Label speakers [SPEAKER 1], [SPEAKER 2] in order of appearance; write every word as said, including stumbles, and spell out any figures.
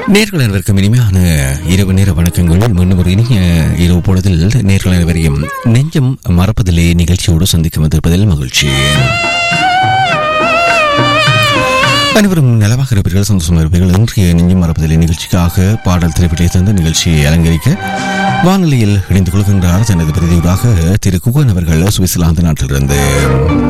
[SPEAKER 1] நேர்கள் அனைவருக்கும் இனிமையான இரவு நேர வணக்கங்கள். மீண்டும் ஒரு இனிய இரவு பொழுதில் நேர்கள் அனைவரையும் நெஞ்சம் மறப்பதிலே நிகழ்ச்சியோடு சந்திக்க வந்திருப்பதில் மகிழ்ச்சி. அனைவரும் நலவாக இருப்பீர்கள், சந்தோஷமாக இருப்பீர்கள். இன்றைய நெஞ்சம் மறப்பதிலே நிகழ்ச்சிக்காக பாடல் திரைப்படத்தை தந்து நிகழ்ச்சியை அலங்கரிக்க வானொலியில் இணைந்து கொள்கின்றார் தனது பிரதியூடாக திரு குகன் அவர்கள் சுவிட்சர்லாந்து நாட்டிலிருந்து.